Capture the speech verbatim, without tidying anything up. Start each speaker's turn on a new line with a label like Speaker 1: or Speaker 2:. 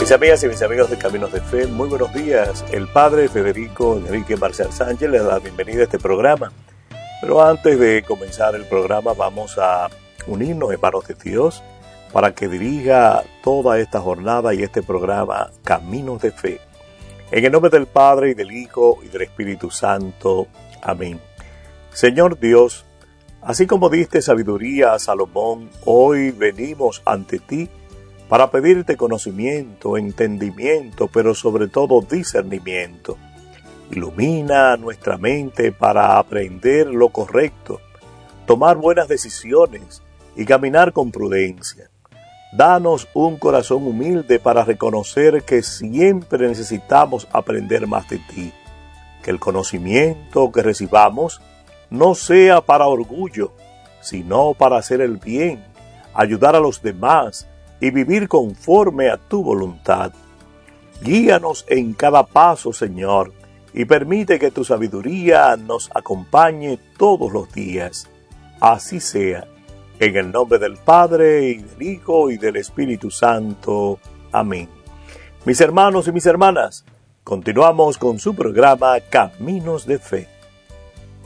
Speaker 1: Mis amigas y mis amigos de Caminos de Fe, muy buenos días. El padre Federico Enrique Marcial Sánchez les da la bienvenida a este programa. Pero antes de comenzar el programa vamos a unirnos en manos de Dios para que dirija toda esta jornada y este programa Caminos de Fe. En el nombre del Padre y del Hijo y del Espíritu Santo. Amén. Señor Dios, así como diste sabiduría a Salomón, hoy venimos ante ti para pedirte conocimiento, entendimiento, pero sobre todo discernimiento. Ilumina nuestra mente para aprender lo correcto, tomar buenas decisiones y caminar con prudencia. Danos un corazón humilde para reconocer que siempre necesitamos aprender más de ti. Que el conocimiento que recibamos no sea para orgullo, sino para hacer el bien, ayudar a los demás y vivir conforme a tu voluntad. Guíanos en cada paso, Señor, y permite que tu sabiduría nos acompañe todos los días. Así sea, en el nombre del Padre, y del Hijo, y del Espíritu Santo. Amén. Mis hermanos y mis hermanas, continuamos con su programa Caminos de Fe.